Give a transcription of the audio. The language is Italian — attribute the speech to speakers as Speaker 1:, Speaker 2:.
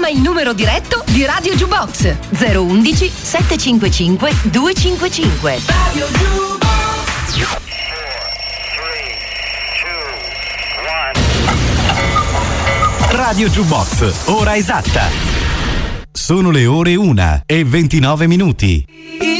Speaker 1: Chiama il numero diretto di Radio Jukebox 011 755 255. Radio Jukebox.
Speaker 2: Radio Jukebox, ora esatta. Sono le ore 1:29.